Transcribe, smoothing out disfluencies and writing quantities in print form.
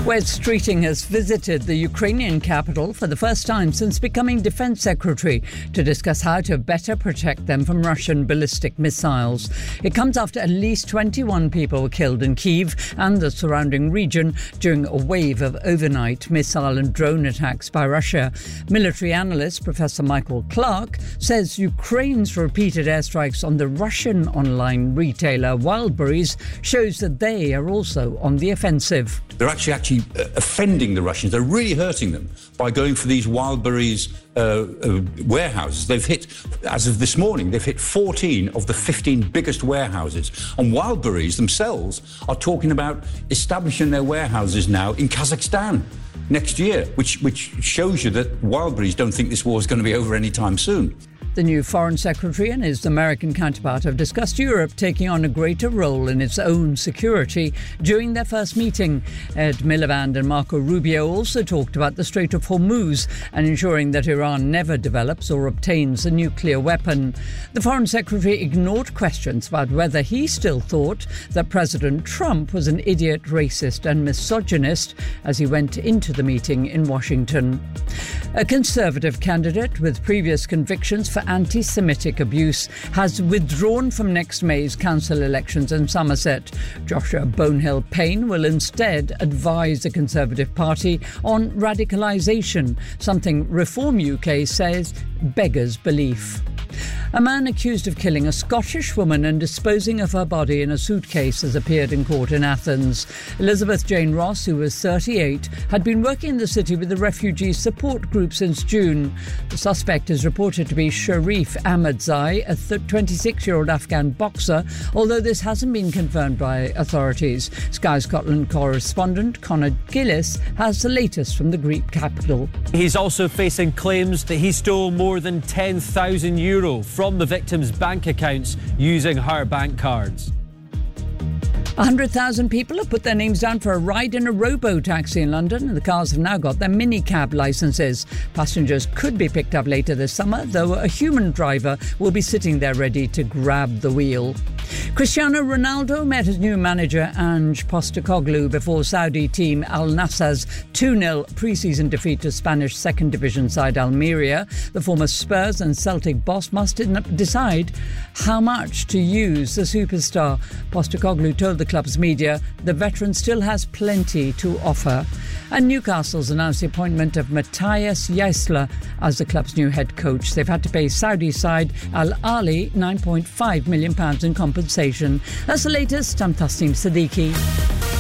Wes Streeting has visited the Ukrainian capital for the first time since becoming Defence Secretary to discuss how to better protect them from Russian ballistic missiles. It comes after at least 21 people were killed in Kyiv and the surrounding region during a wave of overnight missile and drone attacks by Russia. Military analyst Professor Michael Clark says Ukraine's repeated airstrikes on the Russian online retailer Wildberries shows that they are also on the offensive. They're actually offending the Russians. They're really hurting them by going for these Wildberries warehouses. They've hit, as of this morning, they've hit 14 of the 15 biggest warehouses. And Wildberries themselves are talking about establishing their warehouses now in Kazakhstan next year, which shows you that Wildberries don't think this war is going to be over anytime soon. The new Foreign Secretary and his American counterpart have discussed Europe taking on a greater role in its own security during their first meeting. Ed Miliband and Marco Rubio also talked about the Strait of Hormuz and ensuring that Iran never develops or obtains a nuclear weapon. The Foreign Secretary ignored questions about whether he still thought that President Trump was an idiot, racist and misogynist as he went into the meeting in Washington. A Conservative candidate with previous convictions for anti-Semitic abuse has withdrawn from next May's council elections in Somerset. Joshua Bonehill-Payne will instead advise the Conservative Party on radicalisation, something Reform UK says beggars belief. A man accused of killing a Scottish woman and disposing of her body in a suitcase has appeared in court in Athens. Elizabeth Jane Ross, who was 38, had been working in the city with the refugee support group since June. The suspect is reported to be Sharif Ahmadzai, a 26-year-old Afghan boxer, although this hasn't been confirmed by authorities. Sky Scotland correspondent Conor Gillis has the latest from the Greek capital. He's also facing claims that he stole more than €10,000 from the victim's bank accounts using her bank cards. 100,000 people have put their names down for a ride in a robo-taxi in London, and the cars have now got their minicab licences. Passengers could be picked up later this summer, though a human driver will be sitting there ready to grab the wheel. Cristiano Ronaldo met his new manager Ange Postecoglou before Saudi team Al Nassr's 2-0 pre-season defeat to Spanish second division side Almeria. The former Spurs and Celtic boss must decide how much to use the superstar. Postecoglou told the club's media the veteran still has plenty to offer. And Newcastle's announced the appointment of Matthias Jaissler as the club's new head coach. They've had to pay Saudi side Al Ahly £9.5 million in compensation. That's the latest. I'm Tasneem Siddiqui.